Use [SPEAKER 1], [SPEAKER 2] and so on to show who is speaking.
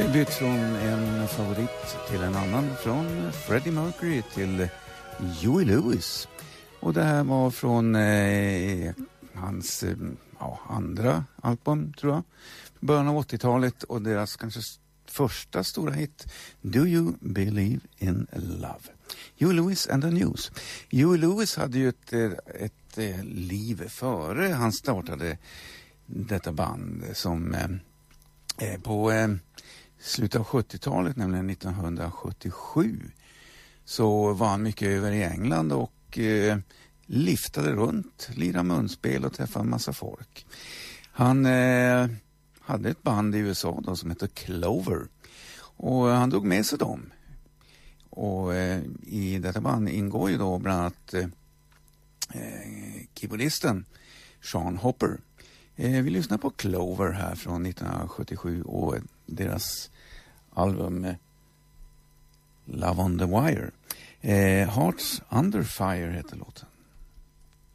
[SPEAKER 1] hade bytt från en favorit till en annan, från Freddie Mercury till Huey Lewis. Och det här var från hans andra album, tror jag, början av 80-talet, och deras kanske första stora hit, Do You Believe in Love? Huey Lewis and the News. Huey Lewis hade ju ett liv före han startade detta band, som på slutet av 70-talet, nämligen 1977, så var han mycket över i England och liftade runt, lirade munspel och träffade en massa folk. Han hade ett band i USA då som heter Clover, och han drog med sig dem. Och i detta band ingår ju då bland annat keyboardisten Sean Hopper. Vi lyssnar på Clover här från 1977 och deras album Love on the Wire. Hearts Under Fire heter låten.